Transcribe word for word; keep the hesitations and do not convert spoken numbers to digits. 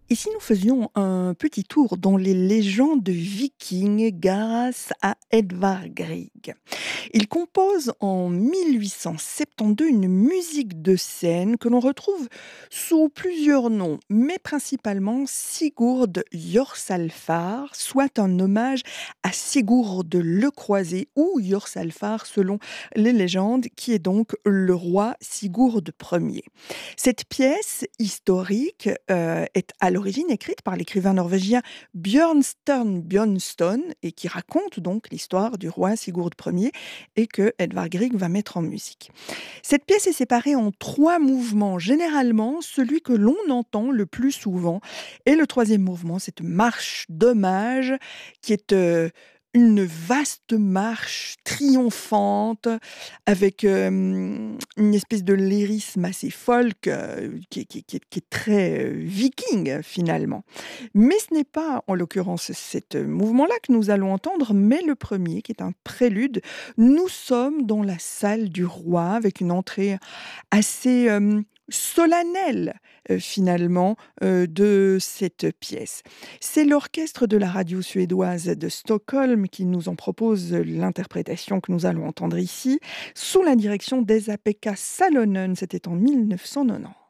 Et si nous faisions un petit tour dans les légendes vikings grâce à Edvard Grieg? Il compose en mille huit cent soixante-douze une musique de scène que l'on retrouve sous plusieurs noms, mais principalement Sigurd Jorsalfar, soit un hommage à Sigurd le Croisé ou Jorsalfar selon les légendes, qui est donc le roi Sigurd Ier. Cette pièce historique euh, est à l'origine écrite par l'écrivain norvégien Björnstjerne Bjørnstone et qui raconte donc l'histoire du roi Sigurd Ier et que Edvard Grieg va mettre en musique. Cette pièce est séparée en trois mouvements. Généralement, celui que l'on entend le plus souvent est le troisième mouvement, cette marche d'hommage qui est euh, une vaste marche triomphante avec euh, une espèce de lyrisme assez folk euh, qui, est- qui est- qui est qui est très euh, viking finalement. Mais ce n'est pas en l'occurrence ce mouvement-là que nous allons entendre, mais le premier qui est un prélude. Nous sommes dans la salle du roi avec une entrée assez euh, solennelle euh, finalement euh, de cette pièce. C'est l'orchestre de la radio suédoise de Stockholm qui nous en propose l'interprétation que nous allons entendre ici, sous la direction d'Esa-Pekka Salonen. C'était en mille neuf cent quatre-vingt-dix.